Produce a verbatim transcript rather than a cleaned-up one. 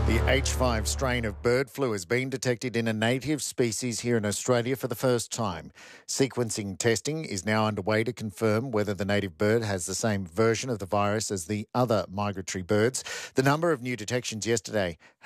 The H five strain of bird flu has been detected in a native species here in Australia for the first time. Sequencing testing is now underway to confirm whether the native bird has the same version of the virus as the other migratory birds. The number of new detections yesterday